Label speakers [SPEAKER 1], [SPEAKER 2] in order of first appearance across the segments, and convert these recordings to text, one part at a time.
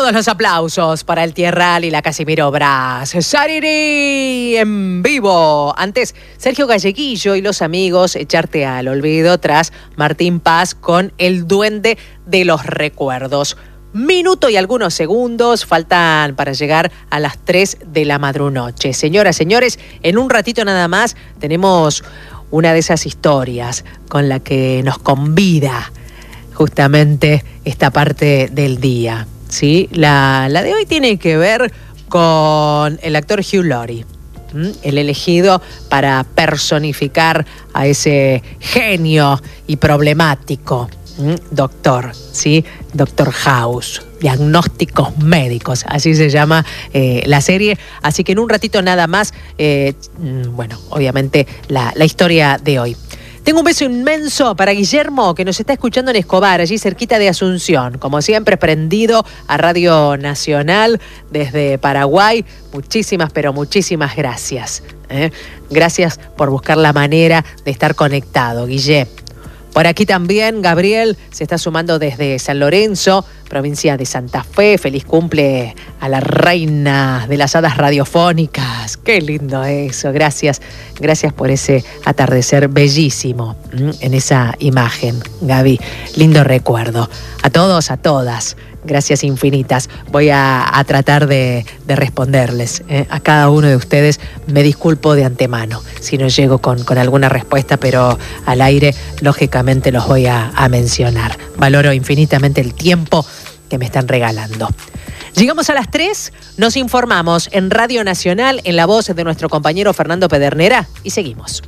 [SPEAKER 1] Todos los aplausos para el Tierral y la Casimiro Brás. Sariri en vivo. Antes, Sergio Galleguillo y los amigos, Echarte al olvido tras Martín Paz con El Duende de los Recuerdos. Minuto y algunos segundos faltan para llegar a las 3 de la madrunoche. Señoras, señores, en un ratito nada más tenemos una de esas historias con la que nos convida justamente esta parte del día. ¿Sí? La de hoy tiene que ver con el actor Hugh Laurie, el elegido para personificar a ese genio y problemático doctor, ¿sí? Doctor House, Diagnósticos Médicos, así se llama la serie. Así que en un ratito nada más, obviamente la historia de hoy. Tengo un beso inmenso para Guillermo, que nos está escuchando en Escobar, allí cerquita de Asunción. Como siempre, prendido a Radio Nacional desde Paraguay. Muchísimas, pero muchísimas gracias. Gracias por buscar la manera de estar conectado, Guille. Por aquí también Gabriel se está sumando desde San Lorenzo, provincia de Santa Fe. Feliz cumple a la reina de las hadas radiofónicas. Qué lindo eso. Gracias por ese atardecer bellísimo en esa imagen, Gaby. Lindo recuerdo. A todos, a todas. Gracias infinitas. Voy a tratar de responderles a cada uno de ustedes. Me disculpo de antemano si no llego con alguna respuesta, pero al aire lógicamente los voy a mencionar. Valoro infinitamente el tiempo que me están regalando. Llegamos a las 3, nos informamos en Radio Nacional en la voz de nuestro compañero Fernando Pedernera y seguimos.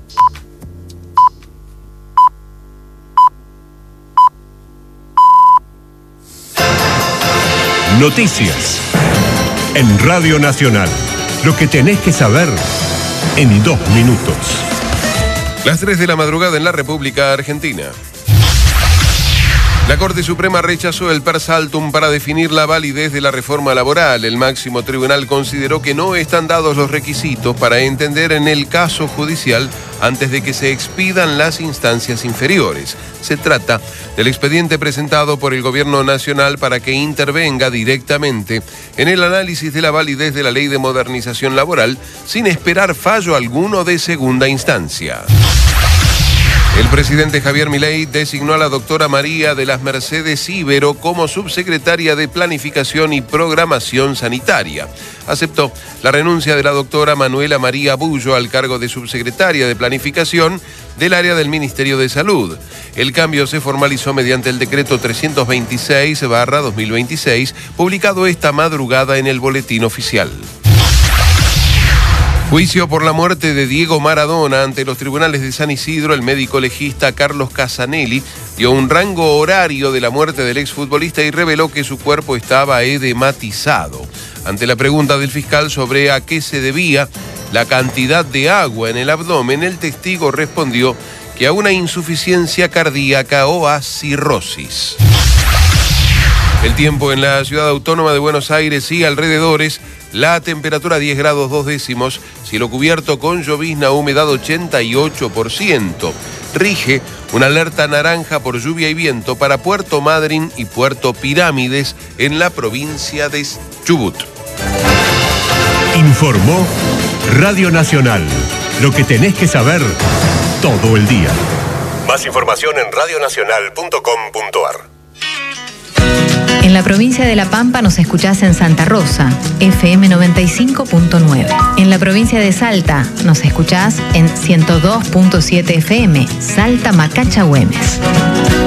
[SPEAKER 2] Noticias en Radio Nacional. Lo que tenés que saber en 2 minutos.
[SPEAKER 3] Las 3 de la madrugada en la República Argentina. La Corte Suprema rechazó el per saltum para definir la validez de la reforma laboral. El máximo tribunal consideró que no están dados los requisitos para entender en el caso judicial antes de que se expidan las instancias inferiores. Se trata del expediente presentado por el Gobierno Nacional para que intervenga directamente en el análisis de la validez de la Ley de Modernización Laboral sin esperar fallo alguno de segunda instancia. El presidente Javier Milei designó a la doctora María de las Mercedes Ibero como subsecretaria de Planificación y Programación Sanitaria. Aceptó la renuncia de la doctora Manuela María Bullo al cargo de subsecretaria de Planificación del área del Ministerio de Salud. El cambio se formalizó mediante el decreto 326/2026, publicado esta madrugada en el Boletín Oficial. Juicio por la muerte de Diego Maradona. Ante los tribunales de San Isidro, el médico legista Carlos Casanelli dio un rango horario de la muerte del exfutbolista y reveló que su cuerpo estaba edematizado. Ante la pregunta del fiscal sobre a qué se debía la cantidad de agua en el abdomen, el testigo respondió que a una insuficiencia cardíaca o a cirrosis. El tiempo en la ciudad autónoma de Buenos Aires y alrededores. La temperatura 10 grados 2 décimos, cielo cubierto con llovizna, humedad 88%. Rige una alerta naranja por lluvia y viento para Puerto Madryn y Puerto Pirámides en la provincia de Chubut.
[SPEAKER 2] Informó Radio Nacional. Lo que tenés que saber todo el día. Más información en radionacional.com.ar.
[SPEAKER 4] En la provincia de La Pampa nos escuchás en Santa Rosa, FM 95.9. En la provincia de Salta nos escuchás en 102.7 FM, Salta Macacha Güemes.